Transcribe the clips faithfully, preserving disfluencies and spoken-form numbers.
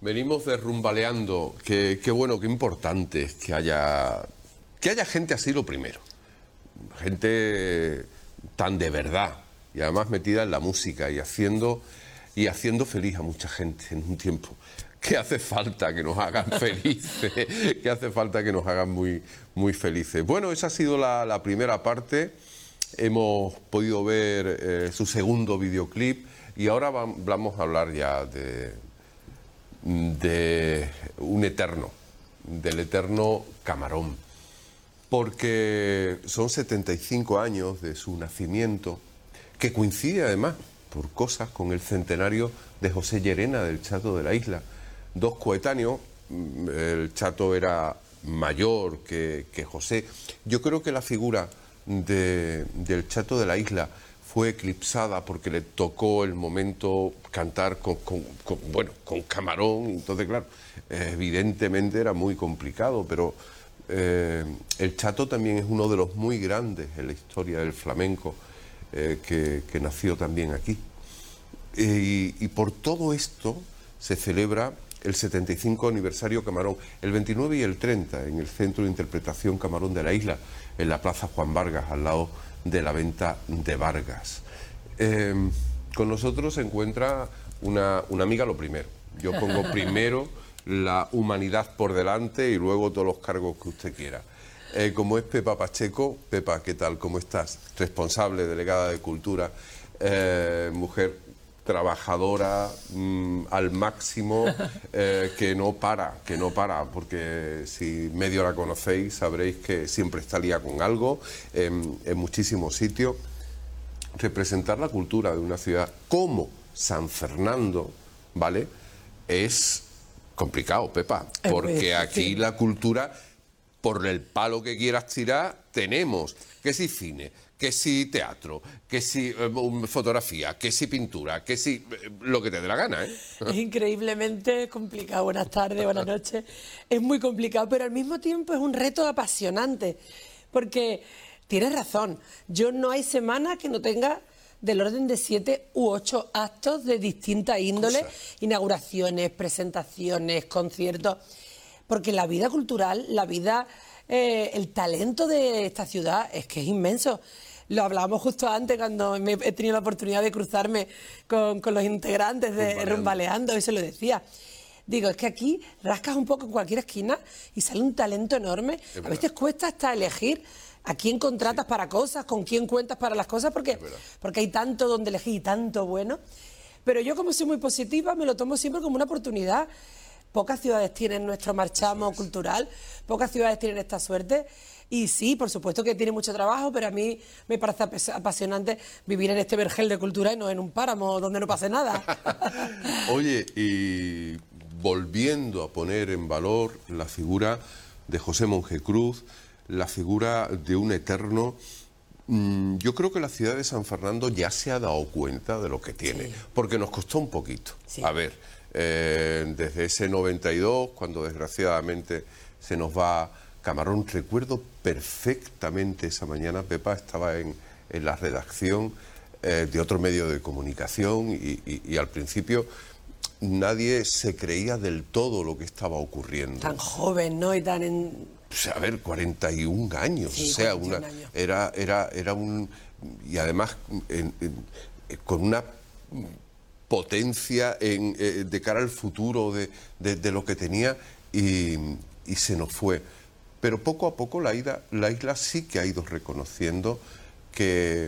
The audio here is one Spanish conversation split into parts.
venimos derrumbaleando. Qué, qué bueno, qué importante es que haya, que haya gente así, lo primero. Gente tan de verdad y además metida en la música y haciendo, y haciendo feliz a mucha gente en un tiempo. Que hace falta que nos hagan felices, que hace falta que nos hagan muy, muy felices. Bueno, esa ha sido la, la primera parte. Hemos podido ver eh, su segundo videoclip y ahora vamos a hablar ya de, de un eterno, del eterno Camarón, porque son setenta y cinco años de su nacimiento, que coincide además, por cosas, con el centenario de José Llerena, del Chato de la Isla. Dos coetáneos, el Chato era mayor que, que José. Yo creo que la figura de, del Chato de la Isla fue eclipsada porque le tocó el momento cantar con, con, con, bueno, con Camarón. Entonces, claro, evidentemente era muy complicado, pero eh, el Chato también es uno de los muy grandes en la historia del flamenco, eh, que, que nació también aquí. Y, y por todo esto se celebra el setenta y cinco aniversario Camarón, el veintinueve y el treinta, en el Centro de Interpretación Camarón de la Isla, en la Plaza Juan Vargas, al lado de la Venta de Vargas. Eh, con nosotros se encuentra una, una amiga, lo primero. Yo pongo primero la humanidad por delante y luego todos los cargos que usted quiera. Eh, como es Pepa Pacheco. Pepa, ¿qué tal? ¿Cómo estás? Responsable, delegada de Cultura, eh, mujer trabajadora mmm, al máximo, eh, que no para, que no para, porque si medio la conocéis sabréis que siempre está lía con algo, en, en muchísimos sitios. Representar la cultura de una ciudad como San Fernando, ¿vale?, es complicado, Pepa, porque aquí la cultura, por el palo que quieras tirar, tenemos que si cine, que si teatro, que si eh, fotografía, que si pintura, que si eh, lo que te dé la gana, ¿eh? Es increíblemente complicado. Buenas tardes, buenas noches. Es muy complicado, pero al mismo tiempo es un reto apasionante, porque tienes razón, yo no hay semana que no tenga del orden de siete u ocho actos de distinta índole, Cosa. inauguraciones, presentaciones, conciertos, porque la vida cultural, la vida, eh, el talento de esta ciudad es que es inmenso. Lo hablábamos justo antes cuando me he tenido la oportunidad de cruzarme con, con los integrantes de Rumbaleando. Rumbaleando, y se lo decía. Digo, es que aquí rascas un poco en cualquier esquina y sale un talento enorme. A veces cuesta hasta elegir a quién contratas sí. para cosas, con quién cuentas para las cosas, porque, porque hay tanto donde elegir y tanto bueno. Pero yo, como soy muy positiva, me lo tomo siempre como una oportunidad. Pocas ciudades tienen nuestro marchamo es. cultural, pocas ciudades tienen esta suerte. Y sí, por supuesto que tiene mucho trabajo, pero a mí me parece apasionante vivir en este vergel de cultura y no en un páramo donde no pase nada. Oye, y volviendo a poner en valor la figura de José Monje Cruz, la figura de un eterno, mmm, yo creo que la ciudad de San Fernando ya se ha dado cuenta de lo que tiene, sí. porque nos costó un poquito. Sí. A ver, eh, desde ese noventa y dos, cuando desgraciadamente se nos va Camarón, recuerdo perfectamente esa mañana, Pepa, estaba en, en la redacción eh, de otro medio de comunicación y, y, y al principio nadie se creía del todo lo que estaba ocurriendo. Tan joven, ¿no? Y tan en... O sea, a ver, cuarenta y un años, sí, o sea, una, años. Era, era, era un... Y además en, en, con una potencia en, eh, de cara al futuro de, de, de lo que tenía y, y se nos fue. Pero poco a poco la isla, la isla sí que ha ido reconociendo que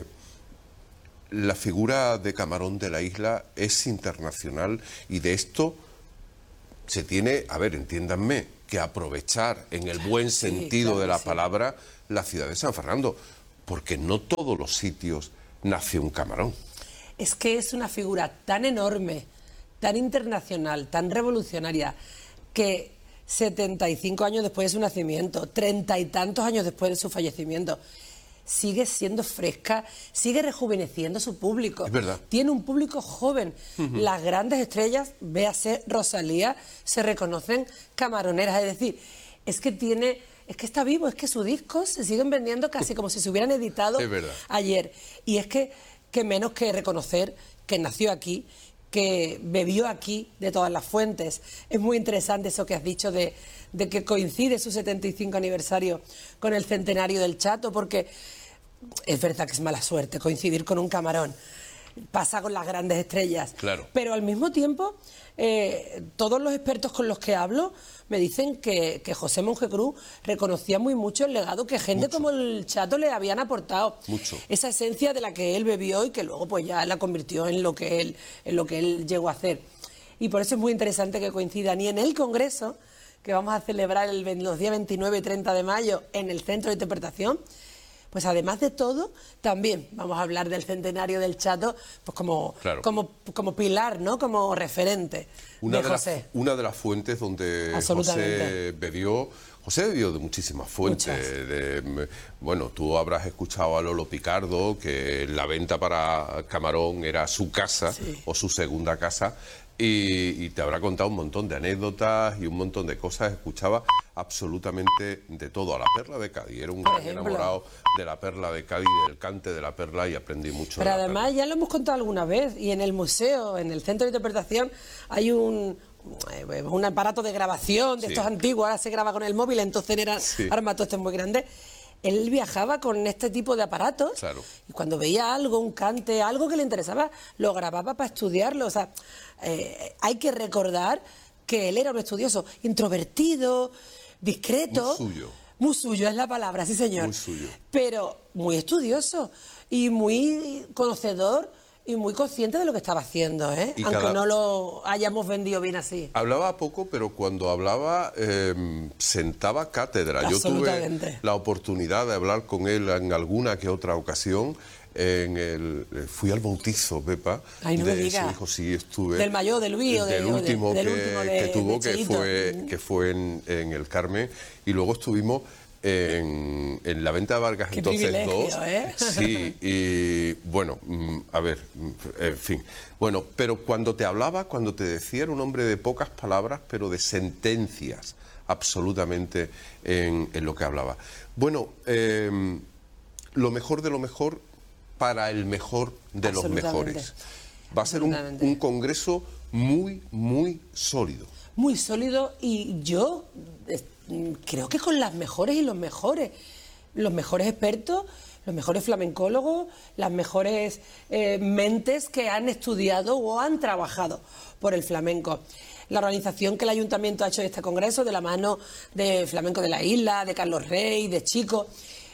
la figura de Camarón de la Isla es internacional y de esto se tiene, a ver, entiéndanme, que aprovechar en el buen sentido sí, claro, de la sí. palabra la ciudad de San Fernando, porque no todos los sitios nace un Camarón. Es que es una figura tan enorme, tan internacional, tan revolucionaria, que setenta y cinco años después de su nacimiento, treinta y tantos años después de su fallecimiento, sigue siendo fresca, sigue rejuveneciendo su público. Es verdad. Tiene un público joven. Uh-huh. Las grandes estrellas, véase Rosalía, se reconocen camaroneras. Es decir, es que tiene, es que está vivo, es que sus discos se siguen vendiendo casi como si se hubieran editado es verdad. ayer. Y es que, que menos que reconocer que nació aquí, que bebió aquí de todas las fuentes. Es muy interesante eso que has dicho de, de que coincide su setenta y cinco aniversario con el centenario del Chato, porque es verdad que es mala suerte coincidir con un camarón. Pasa con las grandes estrellas. Claro. Pero al mismo tiempo, eh, todos los expertos con los que hablo me dicen que, que José Monje Cruz reconocía muy mucho el legado que gente mucho. como el Chato le habían aportado. Mucho. Esa esencia de la que él bebió y que luego pues ya la convirtió en lo que él, en lo que él llegó a hacer. Y por eso es muy interesante que coincidan. Y en el Congreso, que vamos a celebrar el, los días veintinueve y treinta de mayo en el Centro de Interpretación, pues además de todo, también vamos a hablar del centenario del Chato, pues como, claro. como, como pilar, ¿no? Como referente una de, de José. Las, una de las fuentes donde José bebió, José bebió de muchísimas fuentes. De, bueno, tú habrás escuchado a Lolo Picardo, que la venta para Camarón era su casa, sí. o su segunda casa. Y, y te habrá contado un montón de anécdotas y un montón de cosas. Escuchaba absolutamente de todo. A la Perla de Cádiz. Era un gran enamorado de la Perla de Cádiz, del cante de la Perla, y aprendí mucho. Pero de la además Perla. Ya lo hemos contado alguna vez. Y en el museo, en el Centro de Interpretación, hay un, un aparato de grabación de sí. estos antiguos. Ahora se graba con el móvil, entonces eran sí. armatostes muy grandes. Él viajaba con este tipo de aparatos, claro. y cuando veía algo, un cante, algo que le interesaba, lo grababa para estudiarlo. O sea, eh, hay que recordar que él era un estudioso introvertido, discreto. Muy suyo. Muy suyo es la palabra, sí señor. Muy suyo. Pero muy estudioso y muy conocedor y muy consciente de lo que estaba haciendo, ¿eh? Aunque cada... no lo hayamos vendido bien así. Hablaba poco, pero cuando hablaba eh, sentaba cátedra. Yo tuve la oportunidad de hablar con él en alguna que otra ocasión. En el, fui al bautizo, Pepa, Ay, no de me diga. su hijo, sí, estuve. Del mayor, del Luis, o del, de, último, de, del que, último de, que tuvo, de que fue, que fue en, en el Carmen, y luego estuvimos en, en la venta de Vargas. Qué entonces dos. ¿eh? Sí, y bueno, a ver, en fin. Bueno, pero cuando te hablaba, cuando te decía, era un hombre de pocas palabras, pero de sentencias, absolutamente, en, en lo que hablaba. Bueno, eh, lo mejor de lo mejor para el mejor de los mejores. Va a ser un, un congreso muy, muy sólido. Muy sólido, y yo eh, creo que con las mejores y los mejores. Los mejores expertos, los mejores flamencólogos, las mejores eh, mentes que han estudiado o han trabajado por el flamenco. La organización que el Ayuntamiento ha hecho de este congreso, de la mano de Flamenco de la Isla, de Carlos Rey, de Chico...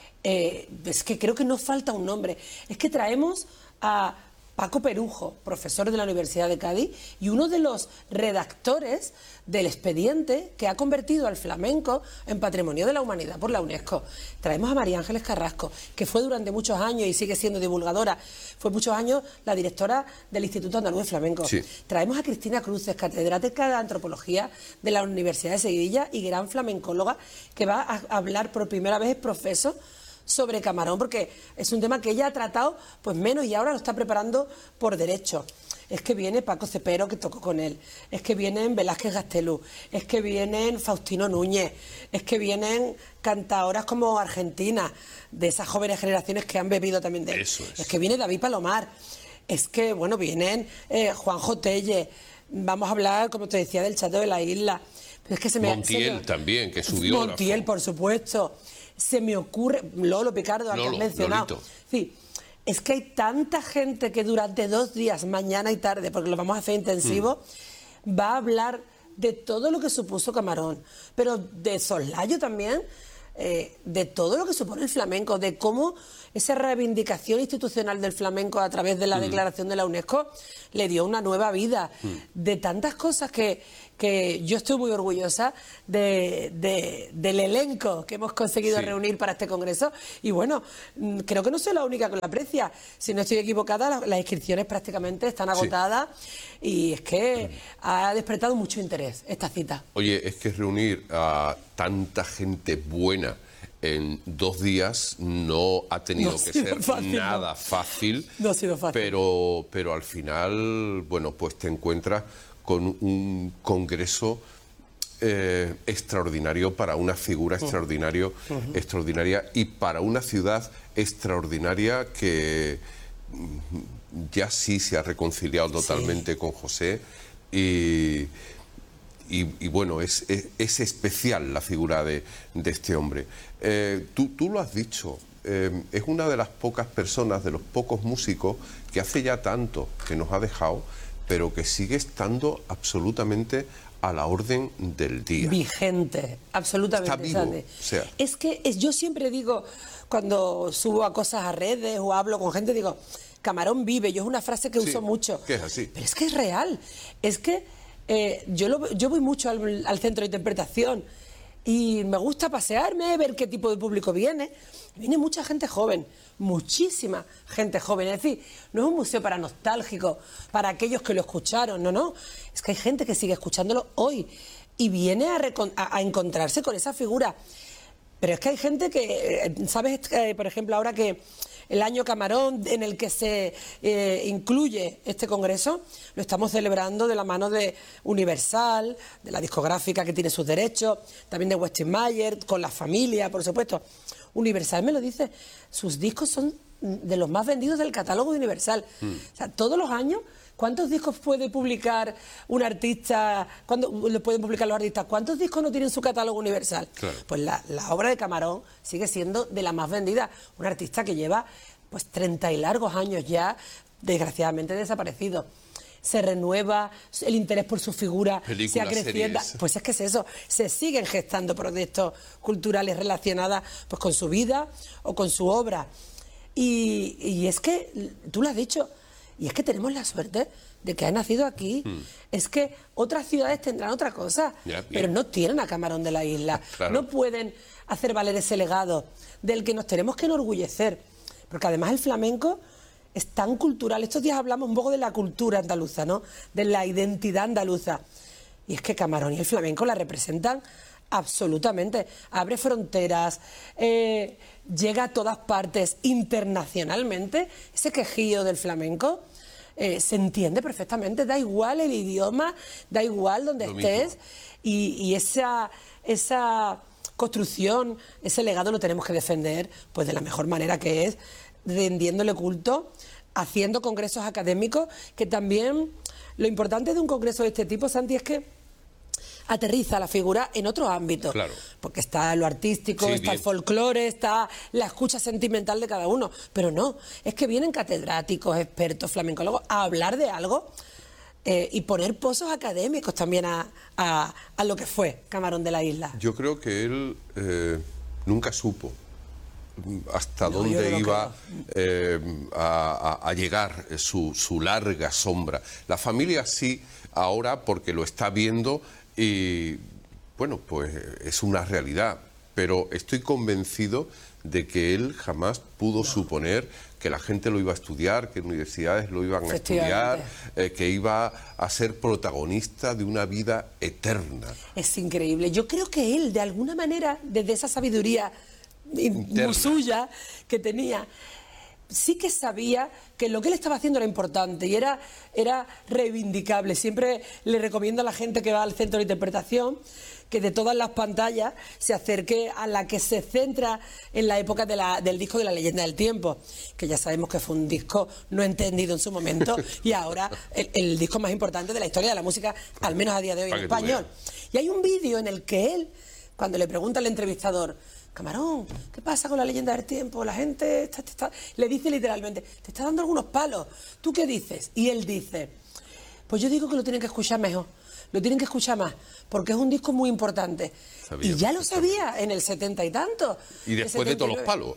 Eh, es que creo que no falta un nombre. Es que traemos a Paco Perujo, profesor de la Universidad de Cádiz, y uno de los redactores del expediente que ha convertido al flamenco en Patrimonio de la Humanidad por la UNESCO. Traemos a María Ángeles Carrasco, que fue durante muchos años y sigue siendo divulgadora, fue muchos años la directora del Instituto Andaluz de Flamenco. Sí. Traemos a Cristina Cruces, catedrática de Antropología de la Universidad de Sevilla y gran flamencóloga, que va a hablar por primera vez, profesor, sobre Camarón, porque es un tema que ella ha tratado pues menos y ahora lo está preparando por derecho. Es que viene Paco Cepero, que tocó con él, es que vienen Velázquez Gastelú, es que vienen Faustino Núñez, es que vienen cantaoras como Argentina, de esas jóvenes generaciones que han bebido también de él. Eso es. Es que viene David Palomar, es que, bueno, vienen eh, Juanjo Telle, vamos a hablar, como te decía, del Chato de la Isla. Pero es que se me, Montiel se me, también, que subió. Montiel, por supuesto. Se me ocurre, Lolo Picardo, al que has mencionado. Sí, es que hay tanta gente que durante dos días, mañana y tarde, porque lo vamos a hacer intensivo, mm. va a hablar de todo lo que supuso Camarón, pero de soslayo también, eh, de todo lo que supone el flamenco, de cómo esa reivindicación institucional del flamenco a través de la mm. declaración de la UNESCO le dio una nueva vida, mm. de tantas cosas que, que yo estoy muy orgullosa de, de, del elenco que hemos conseguido sí. reunir para este congreso. Y bueno, creo que no soy la única que lo aprecia. Si no estoy equivocada, las, las inscripciones prácticamente están agotadas sí. y es que ha despertado mucho interés esta cita. Oye, es que reunir a tanta gente buena en dos días no ha tenido no que ser fácil, nada no. fácil, no ha sido fácil. Pero, pero al final, bueno, pues te encuentras con un congreso eh, extraordinario para una figura uh-huh. extraordinario, uh-huh. extraordinaria y para una ciudad extraordinaria que ya sí se ha reconciliado totalmente sí. con José y, y, y bueno, es, es, es especial la figura de, de este hombre. Eh, tú, tú lo has dicho, eh, es una de las pocas personas, de los pocos músicos que hace ya tanto que nos ha dejado, pero que sigue estando absolutamente a la orden del día. Vigente, absolutamente. Está vivo, o sea. Es que es, yo siempre digo, cuando subo a cosas a redes o hablo con gente, digo, Camarón vive. Yo es una frase que sí, uso mucho. Que es así. Pero es que es real. Es que eh, yo, lo, yo voy mucho al, al centro de interpretación y me gusta pasearme, ver qué tipo de público viene. Viene mucha gente joven, muchísima gente joven. Es decir, no es un museo para nostálgicos, para aquellos que lo escucharon, no, no. Es que hay gente que sigue escuchándolo hoy y viene a, a, a encontrarse con esa figura. Pero es que hay gente que, ¿sabes? Eh, por ejemplo, ahora que el año Camarón en el que se eh, incluye este congreso, lo estamos celebrando de la mano de Universal, de la discográfica que tiene sus derechos, también de Westin Mayer, con la familia, por supuesto. Universal me lo dice, sus discos son de los más vendidos del catálogo de Universal. Mm. O sea, todos los años, ¿cuántos discos puede publicar un artista? ¿Cuándo lo pueden publicar los artistas? ¿Cuántos discos no tienen su catálogo Universal? Claro. Pues la, la obra de Camarón sigue siendo de la más vendida. Un artista que lleva pues treinta y largos años ya, desgraciadamente desaparecido. Se renueva, el interés por su figura se acrecienta. Pues es que es eso, se siguen gestando proyectos culturales relacionados pues, con su vida o con su obra. Y, y es que, tú lo has dicho, y es que tenemos la suerte de que ha nacido aquí. Mm. Es que otras ciudades tendrán otra cosa, yeah, pero yeah. no tienen a Camarón de la Isla. Claro. No pueden hacer valer ese legado del que nos tenemos que enorgullecer. Porque además el flamenco es tan cultural. Estos días hablamos un poco de la cultura andaluza, ¿no? De la identidad andaluza. Y es que Camarón y el flamenco la representan absolutamente. Abre fronteras, eh, llega a todas partes internacionalmente. Ese quejío del flamenco eh, se entiende perfectamente. Da igual el idioma, da igual donde Lo estés. Y, y esa, esa construcción, ese legado lo tenemos que defender pues de la mejor manera, que es rendiéndole culto, haciendo congresos académicos, que también lo importante de un congreso de este tipo, Santi, es que aterriza la figura en otros ámbitos, claro. Porque está lo artístico, sí, está bien. El folclore, está la escucha sentimental de cada uno, pero no, es que vienen catedráticos, expertos, flamencólogos a hablar de algo eh, y poner pozos académicos también a, a, a lo que fue Camarón de la Isla. Yo creo que él eh, nunca supo hasta no, dónde no iba eh, a, a llegar su, su larga sombra. La familia sí, ahora porque lo está viendo y, bueno, pues es una realidad, pero estoy convencido de que él jamás pudo no. suponer que la gente lo iba a estudiar, que universidades lo iban a estudiar, eh, que iba a ser protagonista de una vida eterna. Es increíble. Yo creo que él, de alguna manera, desde esa sabiduría muy suya que tenía, sí que sabía que lo que él estaba haciendo era importante y era, era reivindicable. Siempre le recomiendo a la gente que va al centro de interpretación que de todas las pantallas se acerque a la que se centra en la época de la, del disco de La Leyenda del Tiempo, que ya sabemos que fue un disco no entendido en su momento y ahora el, el disco más importante de la historia de la música, al menos a día de hoy en español. Y hay un vídeo en el que él, cuando le pregunta al entrevistador, Camarón, ¿qué pasa con La Leyenda del Tiempo? La gente está, está, le dice literalmente, te está dando algunos palos, ¿tú qué dices? Y él dice, pues yo digo que lo tienen que escuchar mejor, lo tienen que escuchar más, porque es un disco muy importante. Sabía, y ya lo sabía en el setenta y tanto. Y después de todos los palos.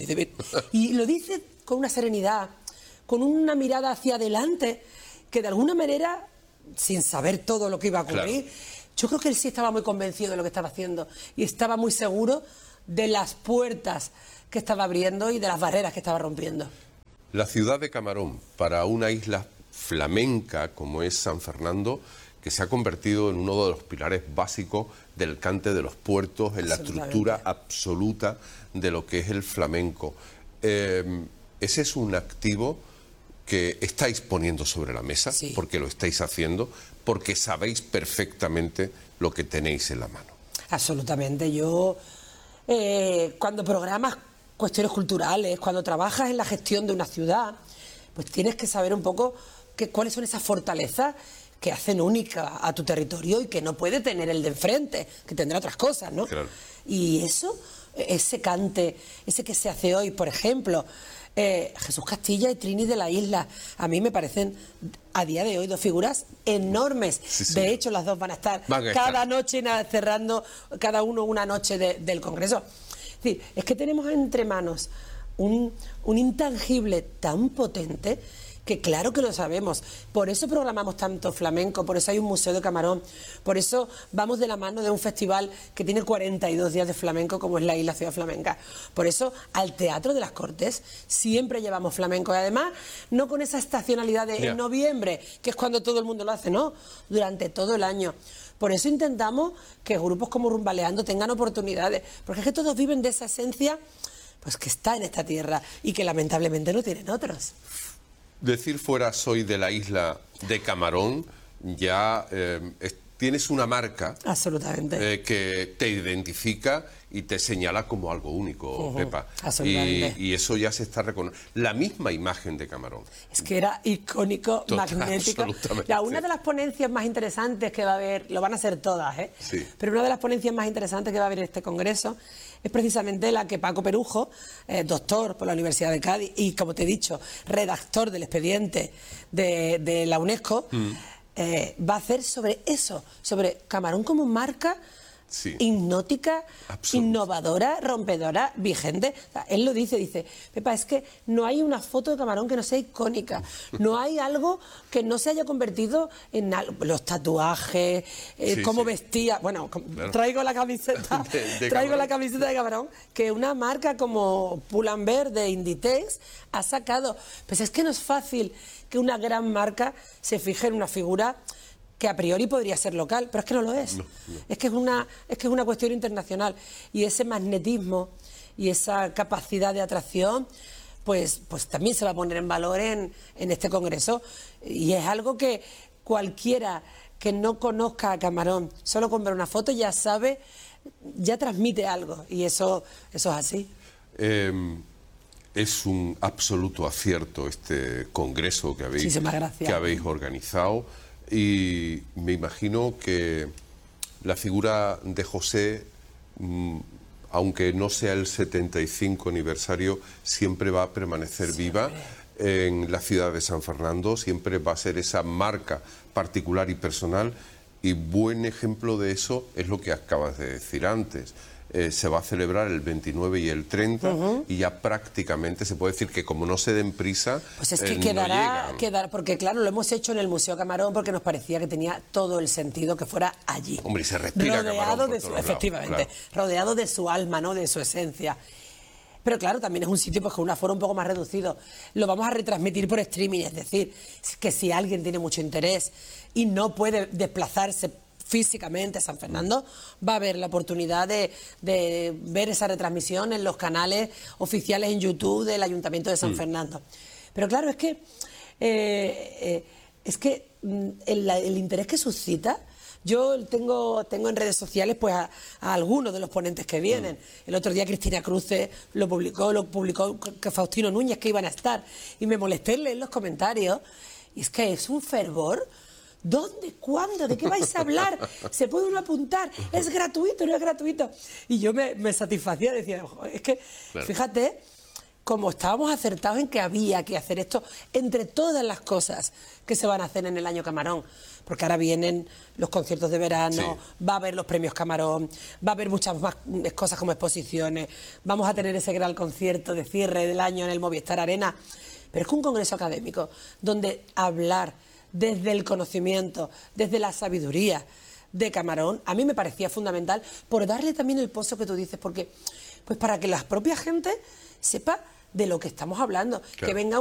Y lo dice con una serenidad, con una mirada hacia adelante, que de alguna manera, sin saber todo lo que iba a ocurrir, claro. Yo creo que él sí estaba muy convencido de lo que estaba haciendo y estaba muy seguro de las puertas que estaba abriendo y de las barreras que estaba rompiendo. La ciudad de Camarón, para una isla flamenca como es San Fernando, que se ha convertido en uno de los pilares básicos del cante de los puertos, en la estructura absoluta de lo que es el flamenco. Eh, ese es un activo que estáis poniendo sobre la mesa, sí. Porque lo estáis haciendo, porque sabéis perfectamente lo que tenéis en la mano. Absolutamente. Yo... Eh, cuando programas cuestiones culturales, cuando trabajas en la gestión de una ciudad, pues tienes que saber un poco que, cuáles son esas fortalezas que hacen única a tu territorio y que no puede tener el de enfrente, que tendrá otras cosas, ¿no? Claro. Y eso, ese cante, ese que se hace hoy, por ejemplo, eh, Jesús Castilla y Trini de la Isla, a mí me parecen a día de hoy dos figuras enormes. Sí, sí. De hecho, las dos van a estar Van a cada estar. noche cerrando, cada uno una noche de, del Congreso. Es decir, es que tenemos entre manos un, un intangible tan potente que claro que lo sabemos. Por eso programamos tanto flamenco, por eso hay un museo de Camarón, por eso vamos de la mano de un festival que tiene cuarenta y dos días de flamenco, como es la Isla Ciudad Flamenca. Por eso al Teatro de las Cortes siempre llevamos flamenco, y además no con esa estacionalidad de Yeah. en noviembre, que es cuando todo el mundo lo hace, no, durante todo el año. Por eso intentamos que grupos como Rumbaleando tengan oportunidades, porque es que todos viven de esa esencia pues que está en esta tierra y que lamentablemente no tienen otros. Decir fuera soy de la isla de Camarón, ya eh, es- tienes una marca Absolutamente. eh, que te identifica y te señala como algo único, Ujú, Pepa. absolutamente. Y, y eso ya se está reconociendo. La misma imagen de Camarón. Es que era icónico, Total, magnético. absolutamente. Ya, una de las ponencias más interesantes que va a haber, lo van a ser todas, ¿eh? Sí. Pero una de las ponencias más interesantes que va a haber en este congreso es precisamente la que Paco Perujo, eh, doctor por la Universidad de Cádiz y, como te he dicho, redactor del expediente de, de la UNESCO, Mm. eh, va a hacer sobre eso, sobre Camarón como marca Sí. hipnótica, Absoluto. innovadora, rompedora, vigente. O sea, él lo dice, dice, Pepa, es que no hay una foto de Camarón que no sea icónica, no hay algo que no se haya convertido en algo, los tatuajes, eh, Sí, cómo sí. vestía, bueno, com- Claro. traigo la camiseta, De- de traigo Camarón. la camiseta de Camarón, que una marca como Pull&Bear de Inditex ha sacado. Pues es que no es fácil que una gran marca se fije en una figura que a priori podría ser local, pero es que no lo es. No, no. Es que es una, es que es una cuestión internacional. Y ese magnetismo y esa capacidad de atracción, pues, pues también se va a poner en valor en, en este congreso. Y es algo que cualquiera que no conozca a Camarón, solo con ver una foto ya sabe, ya transmite algo. Y eso, eso es así. Eh, es un absoluto acierto este congreso que habéis, Muchísimas gracias. que habéis organizado y me imagino que la figura de José, mm, aunque no sea el setenta y cinco aniversario, siempre va a permanecer viva en la ciudad de San Fernando, siempre va a ser esa marca particular y personal, y buen ejemplo de eso es lo que acabas de decir antes. Eh, se va a celebrar el veintinueve y el treinta y ya prácticamente se puede decir que como no se den prisa, Pues es que eh, no quedará, llegan. quedará, porque claro, lo hemos hecho en el Museo Camarón porque nos parecía que tenía todo el sentido que fuera allí. Hombre, y se respira rodeado Camarón por de su, todos lados, efectivamente, claro. rodeado de su alma, ¿no? De su esencia. Pero claro, también es un sitio pues, con un aforo un poco más reducido. Lo vamos a retransmitir por streaming, es decir, que si alguien tiene mucho interés y no puede desplazarse físicamente a San Fernando, va a haber la oportunidad de, de ver esa retransmisión en los canales oficiales en YouTube del Ayuntamiento de San Mm. Fernando. Pero claro, es que, eh, eh, es que mm, el, el interés que suscita. Yo tengo, tengo en redes sociales pues a, a algunos de los ponentes que vienen. El otro día Cristina Cruces lo publicó, lo publicó que Faustino Núñez que iban a estar. Y me molesté en leer los comentarios. Y es que es un fervor. ¿Dónde? ¿Cuándo? ¿De qué vais a hablar? ¿Se puede uno apuntar? ¿Es gratuito? ¿No es gratuito? Y yo me, me satisfacía, decía, "Joder, es que, Claro. fíjate, como estábamos acertados en que había que hacer esto entre todas las cosas que se van a hacer en el año Camarón, porque ahora vienen los conciertos de verano, va a haber los premios Camarón, va a haber muchas más cosas como exposiciones, vamos a tener ese gran concierto de cierre del año en el Movistar Arena, pero es que un congreso académico donde hablar desde el conocimiento, desde la sabiduría de Camarón, a mí me parecía fundamental por darle también el pozo que tú dices, porque pues para que la propia gente sepa de lo que estamos hablando, Claro. que venga